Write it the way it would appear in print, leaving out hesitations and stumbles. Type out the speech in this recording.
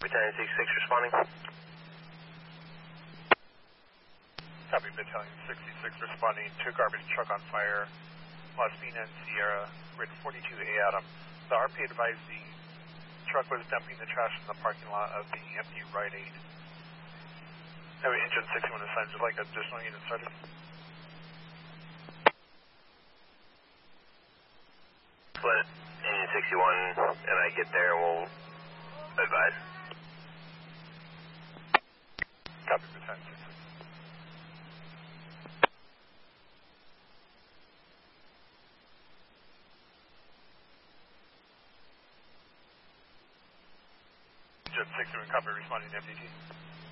Battalion 66 responding. Copy, Battalion 66 responding to garbage truck on fire, Las Piñas and Sierra, grid 42A Adam. The RP advised the truck was dumping the trash in the parking lot of the empty Rite Aid. Heavy engine 61 assigned, just like additional unit started. Split, engine 61, and I get there, we'll advise. Copy, Battalion 66. Engine 61, copy, responding to MDT.